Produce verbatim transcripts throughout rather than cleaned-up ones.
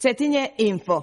Cetinje info.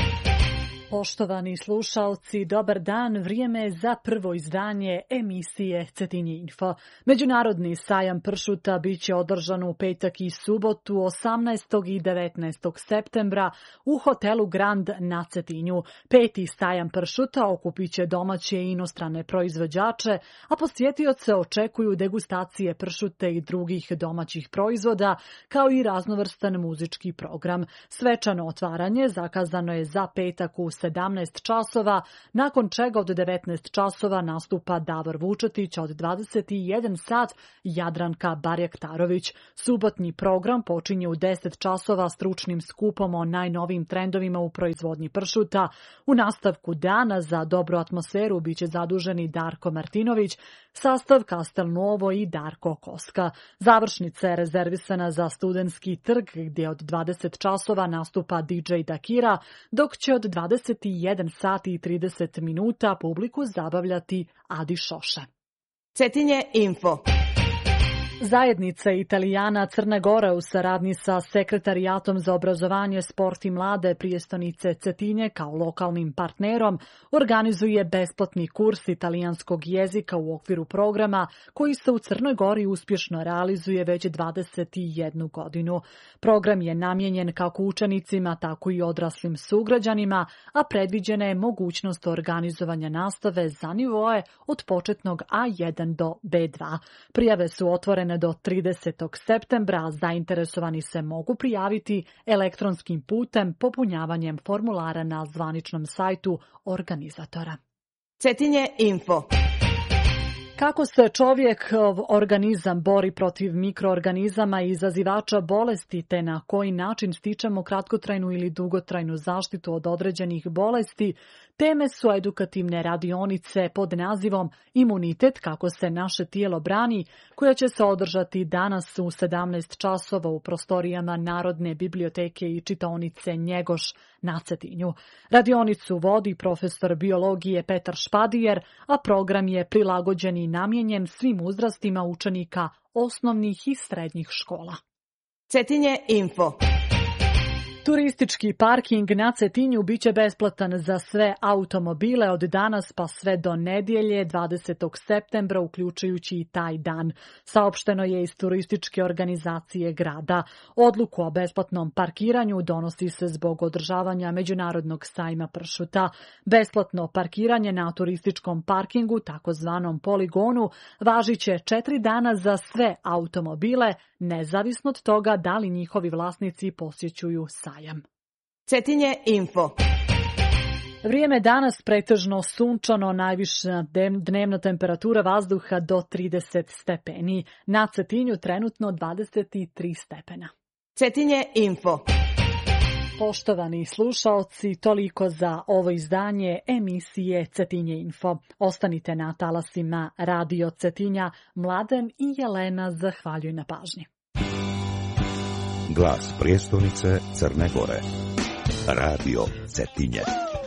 Poštovani slušaoci, dobar dan, vrijeme je za prvo izdanje emisije Cetinje info. Međunarodni sajam pršuta bit će održan u petak i subotu osamnaestog i devetnaestog septembra u hotelu Grand na Cetinju. Peti sajam pršuta okupit će domaće i inostrane proizvođače, a posjetioce očekuju degustacije pršute i drugih domaćih proizvoda, kao i raznovrstan muzički program. Svečano otvaranje zakazano je za petak u sedamnaest časova, nakon čega od devetnaest časova nastupa Davor Vučetić, od dvadeset jedan sat Jadranka Barjaktarović. Subotnji program počinje u deset časova stručnim skupom o najnovijim trendovima u proizvodnji pršuta. U nastavku dana za dobru atmosferu biće zaduženi Darko Martinović, sastav Castelnuovo i Darko Koska. Završnica je rezervisana za studentski trg, gdje od dvadeset časova nastupa D J Dakira, dok će od dvadeset jedan sat i trideset minuta publiku zabavljati Adi Šoša. Cetinje info. Zajednica Italijana Crne Gore u saradnji sa Sekretarijatom za obrazovanje, sport i mlade prijestonice Cetinje kao lokalnim partnerom organizuje besplatni kurs italijanskog jezika u okviru programa koji se u Crnoj Gori uspješno realizuje već dvadeset jednu godinu. Program je namijenjen kako učenicima, tako i odraslim sugrađanima, a predviđena je mogućnost organizovanja nastave za nivoe od početnog A jedan do B dva. Prijave su otvorene do tridesetog septembra, a zainteresovani se mogu prijaviti elektronskim putem popunjavanjem formulara na zvaničnom sajtu organizatora. Cetinje info. Kako se čovjekov organizam bori protiv mikroorganizama i izazivača bolesti, te na koji način stičemo kratkotrajnu ili dugotrajnu zaštitu od određenih bolesti, teme su edukativne radionice pod nazivom Imunitet, kako se naše tijelo brani, koja će se održati danas u sedamnaest časova u prostorijama Narodne biblioteke i čitaonice Njegoš na Cetinju. Radionicu vodi profesor biologije Petar Špadijer, a program je prilagođen i namijenjen svim uzrastima učenika osnovnih i srednjih škola. Cetinje info. Turistički parking na Cetinju biće besplatan za sve automobile od danas pa sve do nedjelje dvadesetog septembra, uključujući i taj dan. Saopšteno je iz turističke organizacije grada. Odluku o besplatnom parkiranju donosi se zbog održavanja Međunarodnog sajma pršuta. Besplatno parkiranje na turističkom parkingu, takozvanom poligonu, važit će četiri dana za sve automobile, nezavisno od toga da li njihovi vlasnici posjećuju sajam. Cetinje info. Vrijeme danas pretežno sunčano, najviša dnevna temperatura vazduha do trideset stepeni. Na Cetinju trenutno dvadeset tri stepena. Cetinje info. Poštovani slušaoci, toliko za ovo izdanje emisije Cetinje info. Ostanite na talasima Radio Cetinja. Mladen i Jelena zahvaljuju na pažnji. Glas prijestolnice Crne Gore. Radio Cetinje.